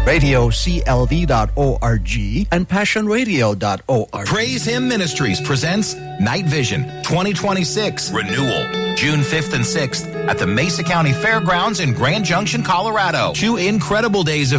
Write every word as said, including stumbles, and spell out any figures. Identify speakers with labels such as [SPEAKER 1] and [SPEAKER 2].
[SPEAKER 1] radio c l v dot org, and passion radio dot org.
[SPEAKER 2] Praise Him Ministries presents Night Vision twenty twenty-six Renewal, June fifth and sixth at the Mesa County Fairgrounds in Grand Junction, Colorado. Two incredible days of